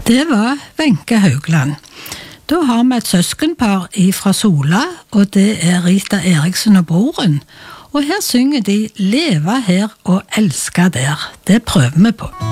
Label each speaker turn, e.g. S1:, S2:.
S1: Det var Wenche Haugland. Da har vi et søskenpar fra Sola, og det Rita Eriksen og broren. Og her synger de «Leva her og elska der». Det prøver vi på.